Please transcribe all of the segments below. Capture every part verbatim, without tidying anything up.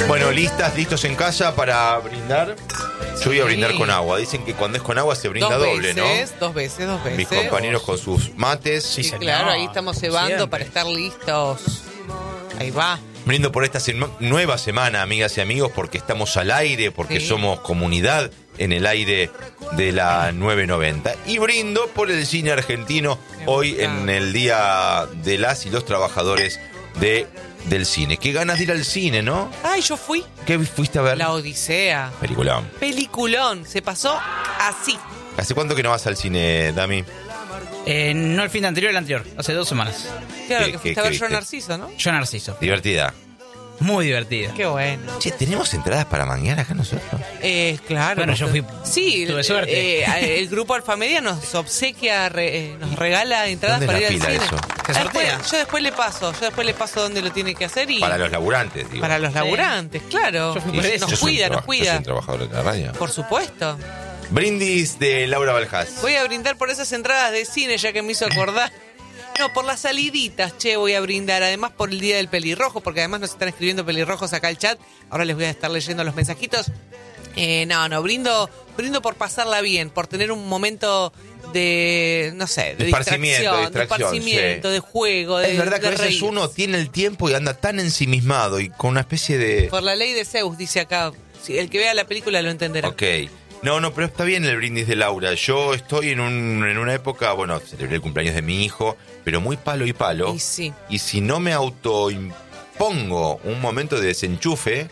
Bueno, listas, listos en casa para brindar. Yo voy a brindar con agua. Dicen que cuando es con agua se brinda dos doble, veces, ¿no? Dos veces, dos veces. Mis compañeros con sus mates. Sí, sí claro, ahí estamos cebando siempre para estar listos. Ahí va. Brindo por esta sema- nueva semana, amigas y amigos, porque estamos al aire, porque sí. somos comunidad en el aire de la nueve noventa. Y brindo por el cine argentino hoy en el Día de las y los Trabajadores de, del Cine. Qué ganas de ir al cine, ¿no? Ay, yo fui. ¿Qué fuiste a ver? La Odisea. Peliculón. Peliculón. Se pasó así. ¿Hace cuánto que no vas al cine, Dami? Eh, no el fin de anterior, el anterior. Hace dos semanas. Claro, ¿Qué- que qué- fuiste a qué ver Yo viste? Narciso, ¿no? Yo Narciso. Divertida. Muy divertida. Qué bueno. Che, ¿tenemos entradas para manguear acá nosotros? Eh, claro. Bueno, yo fui. Sí, tuve suerte. eh, el grupo Alfamedia nos obsequia, re- eh, nos regala entradas ¿Dónde para es ir la al fila cine. eso? ¿Se Ah, sortea? después- yo después le paso, yo después le paso dónde lo tiene que hacer y Para los laburantes, digo. para los laburantes, claro. Yo fui Y por yo eso. Nos soy un cuida, nos traba- Yo soy cuida. un trabajador de la radio. Por supuesto. Brindis de Laura Baljás. Voy a brindar por esas entradas de cine, ya que me hizo acordar. No, por las saliditas, che, voy a brindar. Además por el Día del Pelirrojo, porque además nos están escribiendo pelirrojos acá al chat. Ahora les voy a estar leyendo los mensajitos. Eh, no, no, brindo, brindo por pasarla bien, por tener un momento de, no sé, de Esparcimiento, distracción, distracción, de esparcimiento, sí. de juego, de Es verdad que de a veces reír. uno tiene el tiempo y anda tan ensimismado y con una especie de... Por la ley de Zeus, dice acá. Si el que vea la película lo entenderá. Ok. No, no, pero está bien el brindis de Laura. Yo estoy en, un, en una época, bueno, celebré el cumpleaños de mi hijo, pero muy palo y palo. Y sí. Y si no me autoimpongo un momento de desenchufe,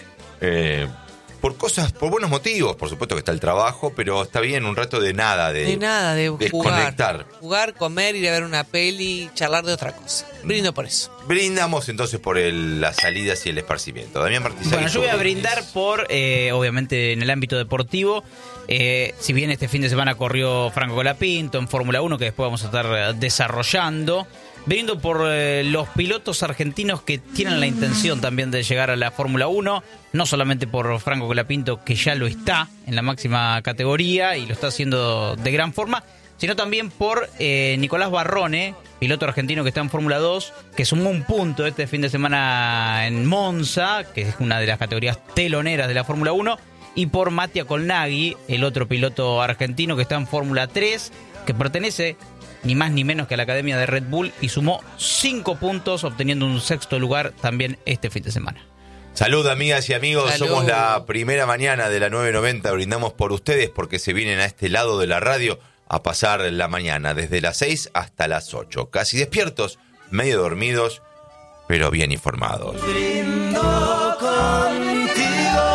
eh, por cosas, por buenos motivos, por supuesto que está el trabajo, pero está bien un rato de nada, de, De nada, de desconectar. jugar. Jugar, comer, ir a ver una peli, charlar de otra cosa. Brindo por eso. Brindamos entonces por el- las salidas y el esparcimiento. Damián Martizaghi. Bueno, yo voy a sobre brindar brindis. por, eh, obviamente, en el ámbito deportivo. Eh, si bien este fin de semana corrió Franco Colapinto en Fórmula uno, que después vamos a estar eh, desarrollando. Brindo por eh, los pilotos argentinos que tienen la intención también de llegar a la Fórmula uno. No solamente por Franco Colapinto, que ya lo está en la máxima categoría y lo está haciendo de gran forma, sino también por eh, Nicolás Barrone, piloto argentino que está en Fórmula dos, que sumó un punto este fin de semana en Monza, que es una de las categorías teloneras de la Fórmula uno, y por Mattia Colnaghi, el otro piloto argentino que está en Fórmula tres, que pertenece ni más ni menos que a la Academia de Red Bull y sumó cinco puntos, obteniendo un sexto lugar también este fin de semana. Salud, amigas y amigos. Salud. Somos la primera mañana de la nueve noventa. Brindamos por ustedes porque se vienen a este lado de la radio a pasar la mañana, desde las seis hasta las ocho. Casi despiertos, medio dormidos, pero bien informados. Brindo contigo.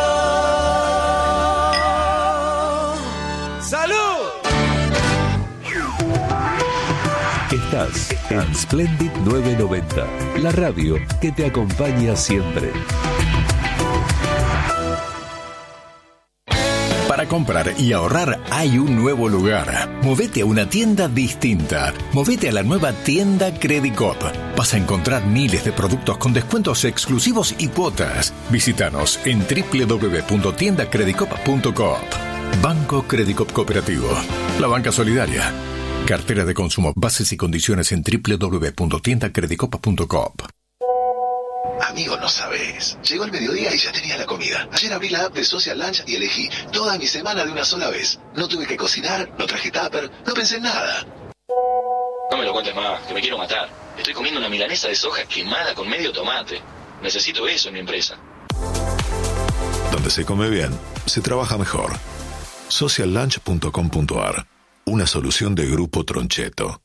¡Salud! Estás en Splendid nueve noventa, la radio que te acompaña siempre. Para comprar y ahorrar hay un nuevo lugar. Movete a una tienda distinta. Movete a la nueva tienda Credicop. Vas a encontrar miles de productos con descuentos exclusivos y cuotas. Visítanos en doble u doble u doble u punto tienda credicop punto coop. Banco Credicop Cooperativo. La banca solidaria. Cartera de consumo. Bases y condiciones en doble u doble u doble u punto tienda credicop punto coop. Amigo, no sabes. Llegó el mediodía y ya tenía la comida. Ayer abrí la app de Social Lunch y elegí toda mi semana de una sola vez. No tuve que cocinar, no traje tupper, no pensé en nada. No me lo cuentes más, que me quiero matar. Estoy comiendo una milanesa de soja quemada con medio tomate. Necesito eso en mi empresa. Donde se come bien, se trabaja mejor. social lunch punto com punto a r. Una solución de Grupo Troncheto.